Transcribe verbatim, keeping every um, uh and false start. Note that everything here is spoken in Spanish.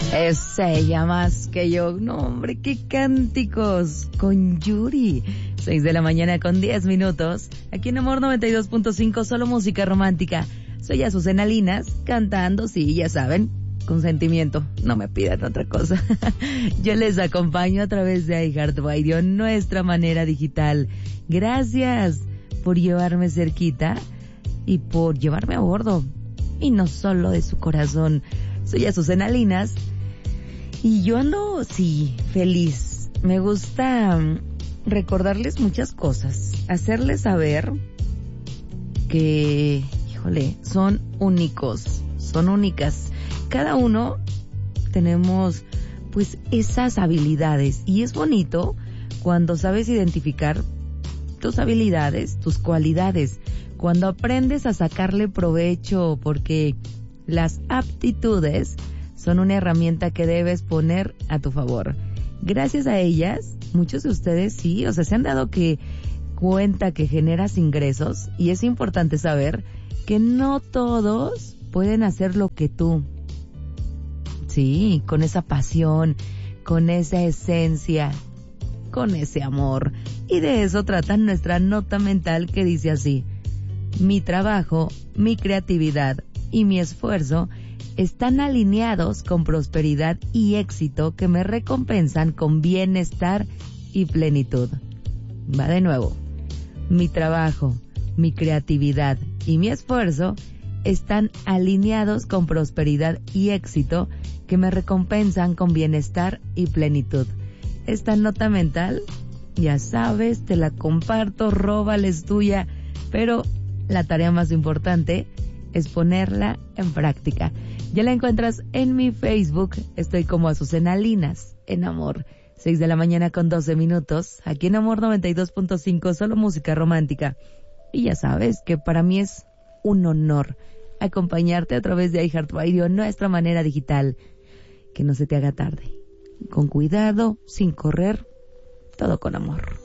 Es ella más que yo. No, hombre, qué cánticos con Yuri. Seis de la mañana con diez minutos. Aquí en Amor noventa y dos punto cinco, solo música romántica. Soy Azucena Linas, cantando, sí, ya saben, con sentimiento. No me pidan otra cosa. Yo les acompaño a través de iHeartRadio, nuestra manera digital. Gracias por llevarme cerquita y por llevarme a bordo. Y no solo de su corazón. Soy Azucena Linas. Y yo ando, sí, feliz. Me gusta recordarles muchas cosas. Hacerles saber que, híjole, son únicos. Son únicas. Cada uno tenemos, pues, esas habilidades. Y es bonito cuando sabes identificar tus habilidades, tus cualidades. Cuando aprendes a sacarle provecho, porque las aptitudes son una herramienta que debes poner a tu favor. Gracias a ellas, muchos de ustedes sí, o sea, se han dado que cuenta que generas ingresos, y es importante saber que no todos pueden hacer lo que tú. Sí, con esa pasión, con esa esencia, con ese amor. Y de eso trata nuestra nota mental, que dice así: mi trabajo, mi creatividad y mi esfuerzo están alineados con prosperidad y éxito que me recompensan con bienestar y plenitud. Va de nuevo. Mi trabajo, mi creatividad y mi esfuerzo están alineados con prosperidad y éxito que me recompensan con bienestar y plenitud. Esta nota mental, ya sabes, te la comparto, róbala, es tuya, pero la tarea más importante es ponerla en práctica. Ya la encuentras en mi Facebook, estoy como Azucena Linas, en Amor. Seis de la mañana con doce minutos, aquí en Amor noventa y dos punto cinco, solo música romántica. Y ya sabes que para mí es un honor acompañarte a través de iHeartRadio, nuestra manera digital. Que no se te haga tarde. Con cuidado, sin correr, todo con amor.